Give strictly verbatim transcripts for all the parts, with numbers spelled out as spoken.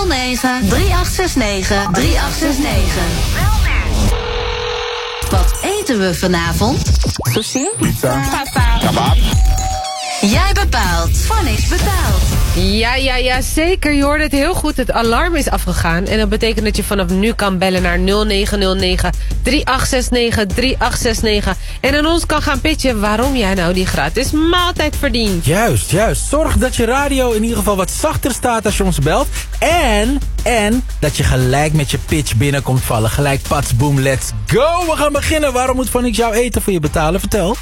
negen drie acht zes negen drie acht zes negen. Wat eten we vanavond? Sushi? Pizza. Pasta. Kebab. Jij bepaalt. Phonics bepaalt. Ja, ja, ja, zeker. Je hoorde het heel goed. Het alarm is afgegaan. En dat betekent dat je vanaf nu kan bellen naar nul negen nul negen drie acht zes negen drie acht zes negen. En aan ons kan gaan pitchen waarom jij nou die gratis maaltijd verdient. Juist, juist. Zorg dat je radio in ieder geval wat zachter staat als je ons belt. En, en dat je gelijk met je pitch binnen komt vallen. Gelijk pats, boom, let's go. We gaan beginnen. Waarom moet Phonics jouw eten voor je betalen? Vertel.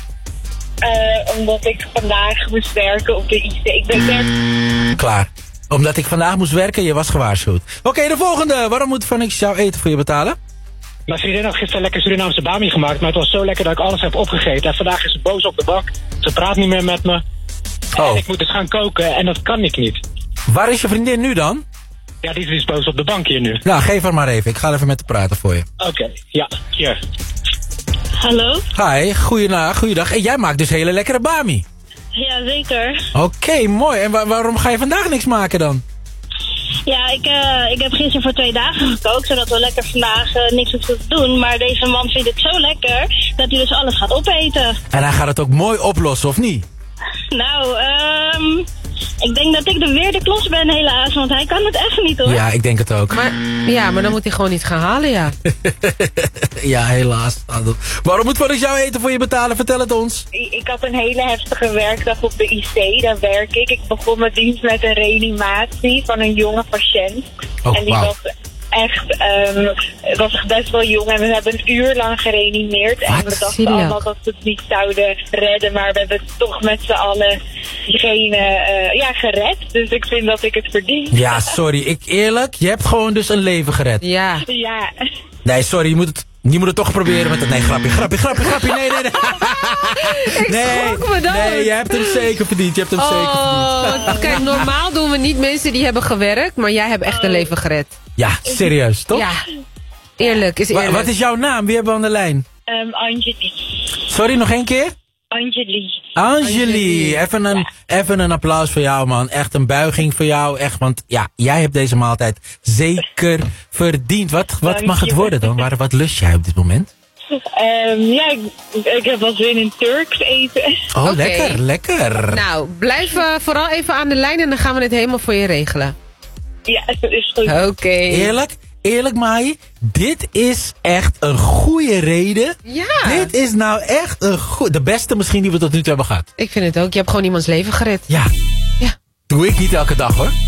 Uh, omdat ik vandaag moest werken op de I C. Ik ben werk... Klaar. Omdat ik vandaag moest werken, je was gewaarschuwd. Oké, okay, de volgende. Waarom moet Phonics jouw eten voor je betalen? Mijn vriendin had gisteren lekker Surinaamse bami gemaakt, maar het was zo lekker dat ik alles heb opgegeten. En vandaag is ze boos op de bank. Ze praat niet meer met me. Oh. En ik moet dus gaan koken en dat kan ik niet. Waar is je vriendin nu dan? Ja, die is dus boos op de bank hier nu. Nou, geef haar maar even. Ik ga even met haar praten voor je. Oké, okay, ja, hier. Hallo? Hi, goeiedag, goeiedag. En jij maakt dus hele lekkere bami. Ja, zeker. Oké, okay, mooi. En wa waarom ga je vandaag niks maken dan? Ja, ik, uh, ik heb gisteren voor twee dagen gekookt, zodat we lekker vandaag uh, niks hoeven te doen. Maar deze man vindt het zo lekker, dat hij dus alles gaat opeten. En hij gaat het ook mooi oplossen, of niet? Nou, ehm... Um, ik denk dat ik de weer de klos ben helaas, want hij kan het echt niet hoor. Ja, ik denk het ook. Maar, ja, maar dan moet hij gewoon niet gaan halen, ja. Ja, helaas. Waarom moet Phonics jouw eten voor je betalen? Vertel het ons. Ik had een hele heftige werkdag op de I C, daar werk ik. Ik begon mijn dienst met een reanimatie van een jonge patiënt. Oh, en die wow. was echt, um, was best wel jong en we hebben een uur lang gereanimeerd. Wat? En we dachten Serieus? allemaal dat we het niet zouden redden, maar we hebben toch met z'n allen diegene uh, ja, gered. Dus ik vind dat ik het verdien. Ja, sorry. Ik eerlijk, je hebt gewoon dus een leven gered. Ja. Ja. Nee, sorry, je moet het... Je moet het toch proberen met het... Nee, grapje, grapje, grapje, grapje. Nee, nee, nee. Ik schrok me dood. Nee, je hebt hem zeker verdiend. Je hebt hem zeker verdiend. Oh, kijk, normaal doen we niet mensen die hebben gewerkt, maar jij hebt echt een leven gered. Ja, serieus, toch? Ja. Eerlijk, is eerlijk. Wa wat is jouw naam? Wie hebben we aan de lijn? Um, Angeli. Sorry, nog één keer? Angeli. Angeli, even een, Ja. even een applaus voor jou, man. Echt een buiging voor jou, echt. Want ja, jij hebt deze maaltijd zeker verdiend. Wat, wat mag het worden dan? Waar, wat lust jij op dit moment? Um, ja, ik, ik heb wel zin in Turks eten. Oh, Oké. lekker, lekker. Nou, blijf uh, vooral even aan de lijn en dan gaan we het helemaal voor je regelen. Ja, dat is goed. Oké. Okay. Eerlijk, eerlijk Mai, dit is echt een goede reden. Ja. Dit is nou echt een goed, de beste misschien die we tot nu toe hebben gehad. Ik vind het ook. Je hebt gewoon iemands leven gered. Ja. Ja. Doe ik niet elke dag hoor.